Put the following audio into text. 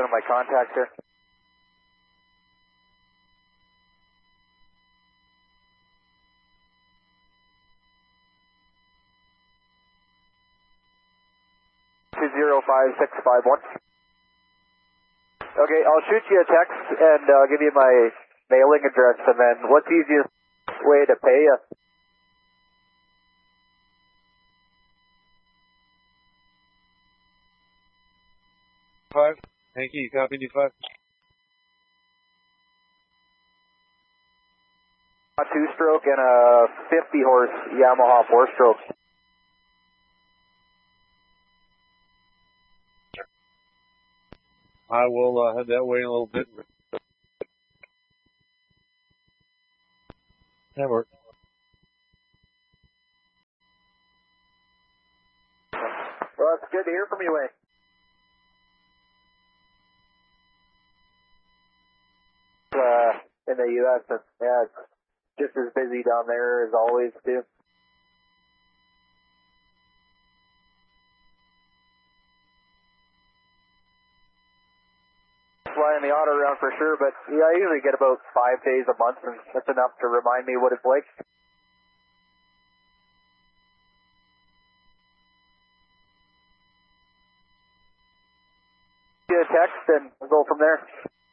of my contacts here. Two 05651. Okay, I'll shoot you a text and I'll give you my mailing address, and then what's the easiest way to pay you? Five. Thank you. Copy D5. A 2-stroke and a 50-horse Yamaha 4-stroke. I will head that way in a little bit. That worked. Well, it's good to hear from you, Wayne. In the U.S., it's just as busy down there as always, too. Flying the auto around for sure, but yeah, I usually get about 5 days a month, and that's enough to remind me what it's like. Get a text, and we'll go from there.